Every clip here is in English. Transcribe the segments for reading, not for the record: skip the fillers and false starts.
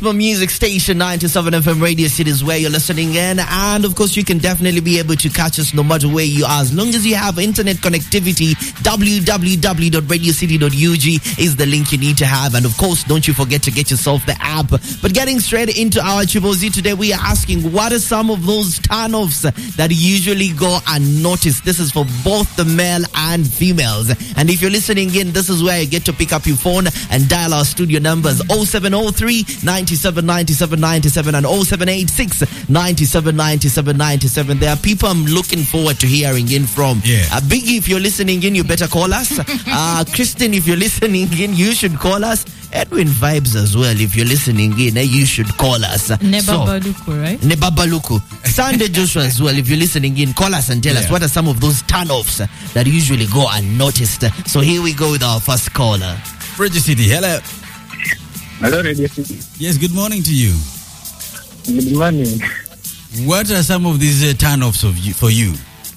maximum music station, 97 FM Radio City is where you're listening in. And of course, you can definitely be able to catch us no matter where you are. As long as you have internet connectivity, www.radiocity.ug is the link you need to have. And of course, don't you forget to get yourself the app. But getting straight into our Triple Z today, we are asking, what are some of those turn-offs that usually go unnoticed? This is for both the male and females. And if you're listening in, this is where you get to pick up your phone and dial our studio numbers 0703 97 97 97 and 0786 97 97 97. There are people I'm looking forward to hearing in from. Biggie, if you're listening in, you better call us. Kristen, if you're listening in, you should call us. Edwin Vibes as well, if you're listening in, you should call us. Nebabaluku, right? Nebabaluku. Sunday Joshua as well, if you're listening in, call us and tell us what are some of those turn-offs that usually go unnoticed. So here we go with our first caller. Radio City, hello. Hello, Radio City. Yes, good morning to you. Good morning. What are some of these turn-offs for you?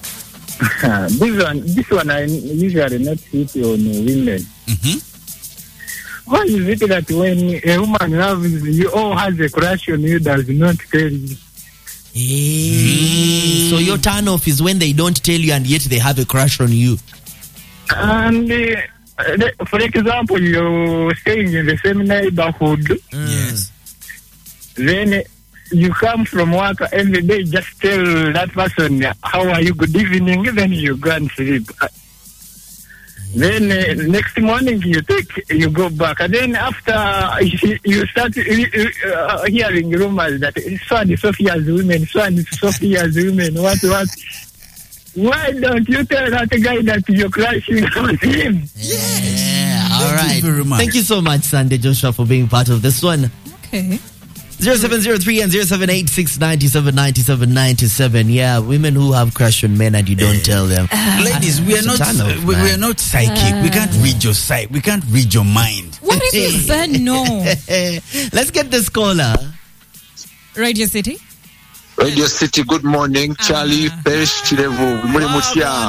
This one I usually not hit on women. Mm-hmm. Why is it that when a woman loves you or has a crush on you, does not tell you? So your turn-off is when they don't tell you and yet they have a crush on you. And for example, you're staying in the same neighborhood. Yes. Then you come from work every day, just tell that person, how are you, good evening, then you go and sleep. Then next morning you go back, and then after you start hearing rumors that so and Sophia's women, so and Sophia's women, what? Why don't you tell that guy that you're crashing on him? Yeah, all right. Thank Thank you so much, Sunday Joshua, for being part of this one. Okay. 0703 and 0786 97 97 97. Yeah, women who have crush on men and you don't tell them. Ladies, we are not psychic. We can't read your sight. We can't read your mind. What if you said no? Let's get this caller. Radio City. Radio City, good morning. Charlie, Pesh, Chilevu, Mulimusia.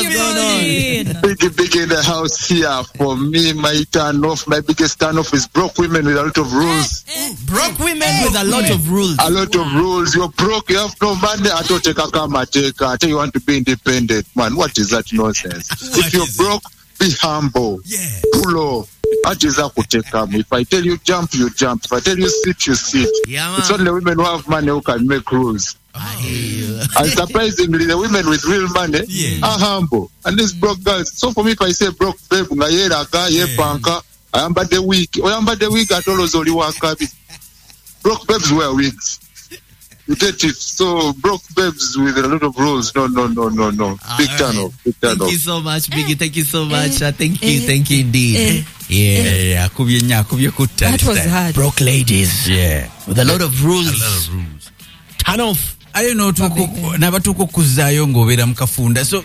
Big in the house here. For me, my biggest turn off is broke women with a lot of rules. Broke women with a lot of rules. A lot of rules. You're broke, you have no money. I don't take a camera, I tell you want to be independent. Man, what is that nonsense? If you're broke, be humble. Pull off. If I tell you jump, you jump. If I tell you sit, you sit. It's only women who have money who can make rules. And surprisingly, the women with real money are humble. And these broke girls. So for me, if I say broke babe, I am but the week. At all those only work. Broke babes wear wigs. You get it? So broke babes with a lot of rules. No. Big turn off. Thank you so much, Biggie. Thank you so much. Thank you indeed. That was hard. Broke ladies. With a lot of rules. Turn off. I don't know nabatuko kuzayo ngobera mukafunda so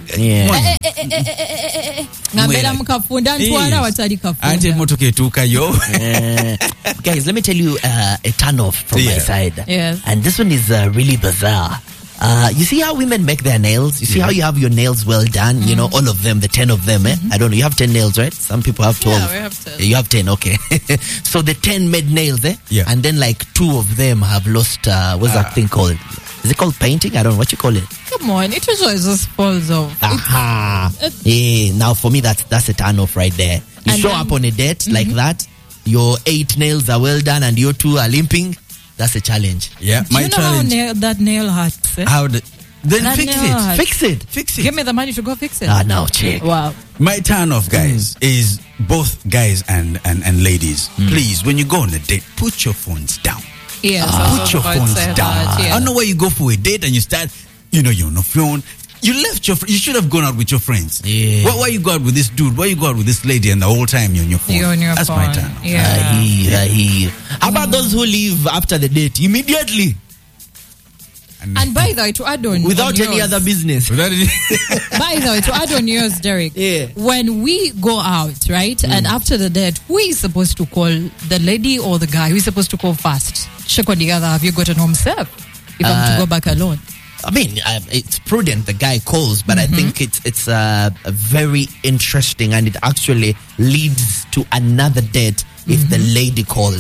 ngabera mukafunda ntwala watali kafunda ante motoke tukayo. Guys, let me tell you a turn off from my side. Yes. And this one is really bizarre. You see how women make their nails? You see how you have your nails well done? You know, all of them, the 10 of them, I don't know. You have 10 nails, right? Some people have 12. Yeah, we have 10. You have 10, okay. So the 10 made nails, Yeah. And then like 2 of them have lost, what's that thing called? Is it called painting? I don't know. What you call it? Come on, it always just falls off. Yeah, now for me, that's a turn off right there. You And show then- up on a date like that, your 8 nails are well done and your 2 are limping. That's a challenge. Yeah, Do my you know challenge. how that nail hurts? Then That fix nail it. hurts. Fix it. Give me the money to go fix it. No, check. Wow. My turn off, guys, is both guys and ladies. Please, when you go on a date, put your phones down. Yes. Put your phones down. I don't know where you go for a date and you start, you're on the phone. You left you should have gone out with your friends. Yeah. Why you go out with this dude? Why you go out with this lady and the whole time you're on your phone? You're on your That's phone. my turn. Yeah. How about those who leave after the date immediately And by the way, to add on, without any other business? By the way, to add on yours, Derek, when we go out, right, and after the date, who is supposed to call, the lady or the guy? Who is supposed to call first? Check on the other, have you gotten home safe? If I'm to go back alone. I mean, it's prudent the guy calls, but I think it's very interesting, and it actually leads to another date if the lady called.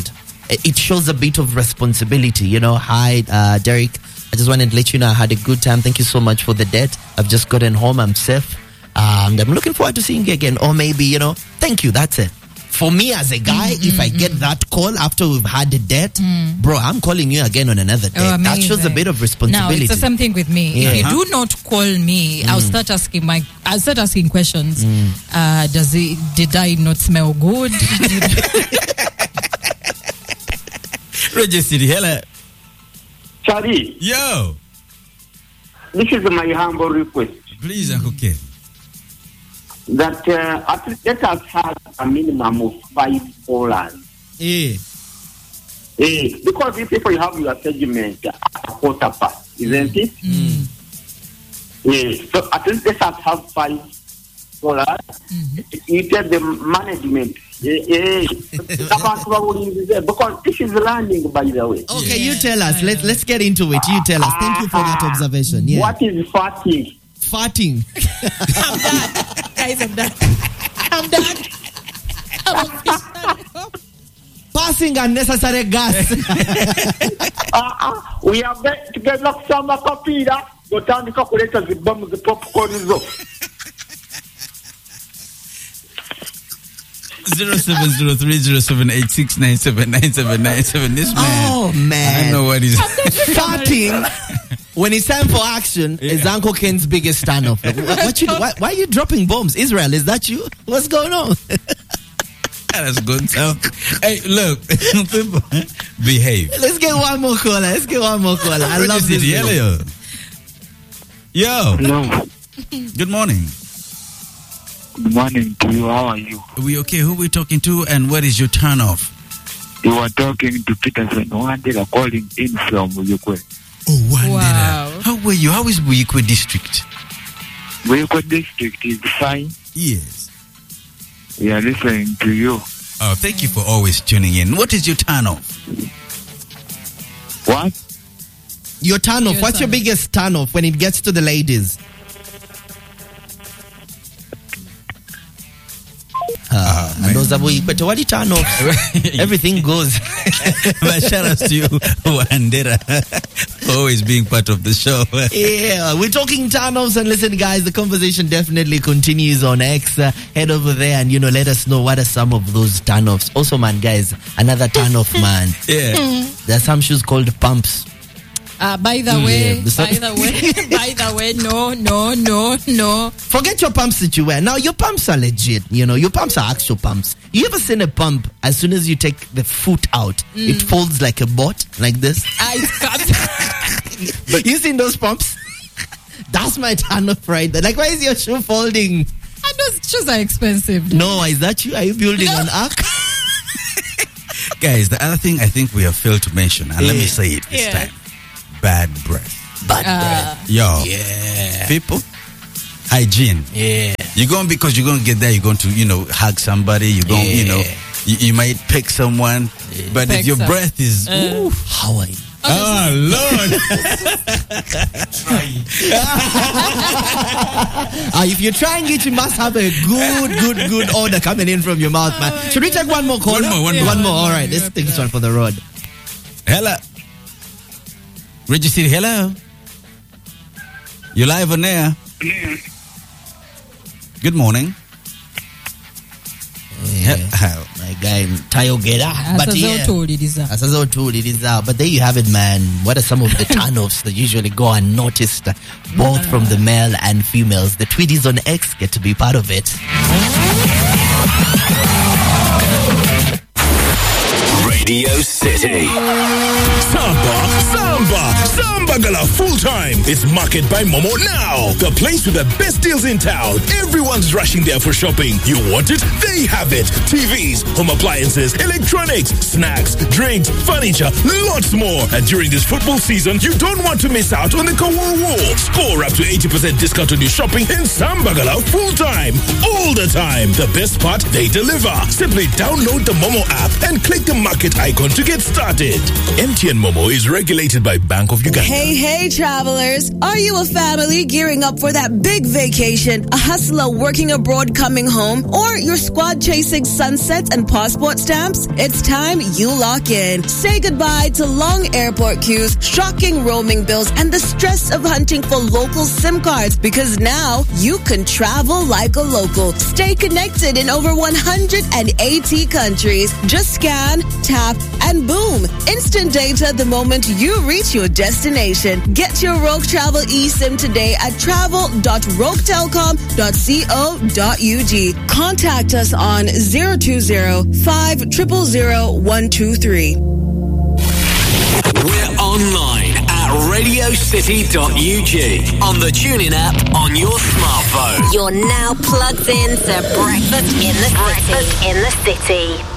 it shows a bit of responsibility, you know. Hi, Derek. I just wanted to let you know I had a good time. Thank you so much for the date. I've just gotten home. I'm safe. And I'm looking forward to seeing you again. Or maybe, you know, thank you. That's it. For me as a guy, if I get that call after we've had a date, bro, I'm calling you again on another date. Oh, that shows a bit of responsibility. Now, it's the same thing with me. Yeah. If you do not call me, I'll start asking questions. Did I not smell good? Reggie City, hello. Charlie. Yo. This is my humble request. Please, Uncle Ken. That let us have a minimum of 5 callers. Yeah. Because if you have your segment at a quarter past, isn't it? So at least let us have 5 callers. You tell the management. Because this is learning, by the way. Okay, you tell us. Let's get into it. You tell us. Thank you for that observation. Yeah. What is farting? Farting. I'm done. Guys, I'm done. Passing unnecessary gas. We are back to get locked some kapira. Gotandika kuleta zibamu the popcorn zo. 07030786979797. This man. Oh man. I don't know what he's Farting. When it's time for action, is Uncle Ken's biggest standoff. Why are you dropping bombs? Israel, is that you? What's going on? That's good. Hey, look, people, behave. Let's get one more caller. I love this. Yo. Hello. Good morning. Good morning to you. How are you? Are we okay? Who are we talking to and what is your turn off? You are talking to Peterson Wandera calling in from Uyukwe. Oh, Wandera. Wow. How were you? How is Uyukwe district? Uyukwe district is fine. Yes. We are listening to you. Oh, thank you for always tuning in. What is your turn off? What? Your turn off. What's your biggest turn off when it gets to the ladies? And those are but what you turn off? Everything goes. But shout out to you, Wandera, for always being part of the show. Yeah, we're talking turn-offs, and listen, guys, the conversation definitely continues on X. Head over there and, let us know what are some of those turn-offs. Also, man, guys, another turn-off, man. Yeah. There are some shoes called pumps. By the way, no. Forget your pumps that you wear. Now, your pumps are legit. Your pumps are actual pumps. You ever seen a pump, as soon as you take the foot out, it folds like a boat, like this? But you seen those pumps? That's my turn off right there. Like, why is your shoe folding? And those shoes are expensive. No, is that you? Are you building an ark? Guys, the other thing I think we have failed to mention, and let me say it this time. Bad breath. Bad breath. Yo. Yeah. People, hygiene. Yeah. You're going to get there, you're going to, hug somebody, you're going, you might pick someone, but if your breath is, how are you? Oh, Lord. If you're trying it, you must have a good order coming in from your mouth, man. Should we take one more call? One more. All right, let's take this one for the road. Hello. Reggie City, hello. You live on air? Good morning. My guy, Tayo Gera. But there you have it, man. What are some of the turn-offs that usually go unnoticed, both from the male and females? The Tweeties on X get to be part of it. Radio City. Samba Gala full time. It's Market by Momo now. The place with the best deals in town. Everyone's rushing there for shopping. You want it? They have it. TVs, home appliances, electronics, snacks, drinks, furniture, lots more. And during this football season, you don't want to miss out on the Kawar War. Score up to 80% discount on your shopping in Samba Gala full time. All the time. The best part, they deliver. Simply download the Momo app and click the Market credit icon to get started. MTN Momo is regulated by Bank of Uganda. Hey, travelers. Are you a family gearing up for that big vacation, a hustler working abroad coming home, or your squad chasing sunsets and passport stamps? It's time you lock in. Say goodbye to long airport queues, shocking roaming bills, and the stress of hunting for local SIM cards, because now you can travel like a local. Stay connected in over 180 countries. Just scan, tap, and boom. Instant data the moment you reach your destination. Get your Rogue Travel eSIM today at travel.roguetelcom.co.ug. Contact us on 020-5000123. We're online at radiocity.ug, on the TuneIn app, on your smartphone. You're now plugged in to Breakfast in the City.